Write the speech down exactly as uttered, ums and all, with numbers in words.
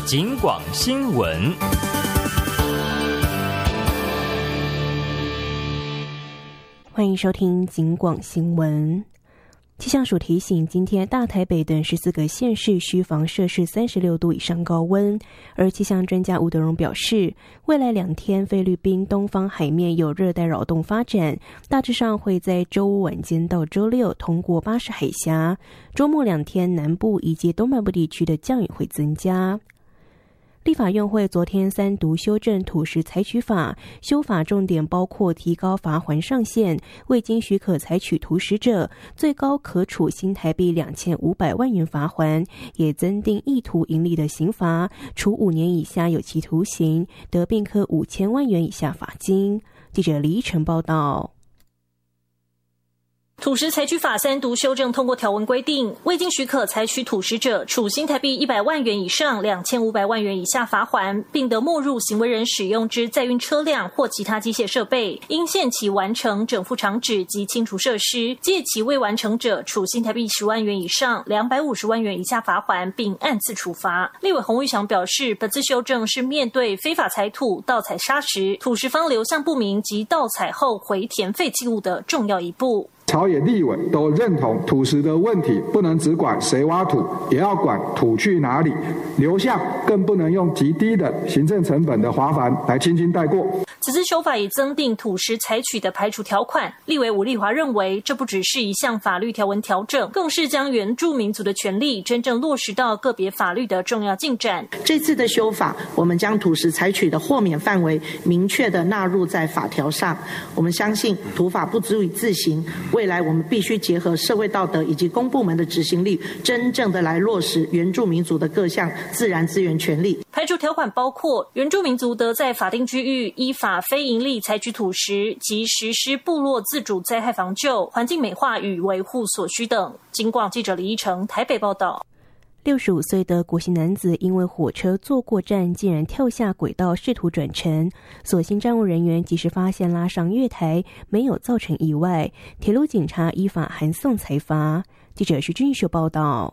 警广新闻。 欢迎收听警广新闻。气象署提醒，今天大台北等十四个县市需防摄氏三十六度以上高温。而气象专家吴德荣表示，未来两天菲律宾东方海面有热带扰动发展，大致上会在周五晚间到周六通过巴士海峡。周末两天南部以及东半部地区的降雨会增加。立法院会昨天三读修正土石采取法，修法重点包括提高罚锾上限，未经许可采取土石者，最高可处新台币两千五百万元罚锾，也增订意图盈利的刑罚，处五年以下有期徒刑，得并科五千万元以下罚金。记者李依晨报道。 土石采取法三读修正通过条文规定，未经许可采取土石者，处新台币一百万元以上两千五百万元以下罚锾，并得没入行为人使用之载运车辆或其他机械设备，应限期完成整副厂址及清除设施，届期未完成者，处新台币十万元以上两百五十万元以下罚锾，并按次处罚。立委洪玉祥表示，本次修正是面对非法采土、盗采砂石、土石方流向不明及盗采后回填废弃物的重要一步。 朝野立委都认同土石的问题不能只管谁挖土，也要管土去哪里，流向更不能用极低的行政成本的罚锾来轻轻带过。 此次修法也增订土石采取的排除条款，立委吴丽华认为，这不只是一项法律条文调整，更是将原住民族的权利真正落实到个别法律的重要进展。 这次的修法，我们将土石采取的豁免范围明确的纳入在法条上。我们相信土法不足以自行，未来我们必须结合社会道德以及公部门的执行力，真正的来落实原住民族的各项自然资源权利。 排除条款包括原住民族得在法定区域依法非营利采取土石及实施部落自主灾害防救、环境美化与维护所需等。警广记者李依成台北报道。 六十五岁的国姓男子因为火车坐过站，竟然跳下轨道试图转乘，所幸站务人员及时发现，拉上月台，没有造成意外。铁路警察依法函送裁罚。记者徐俊秀报道。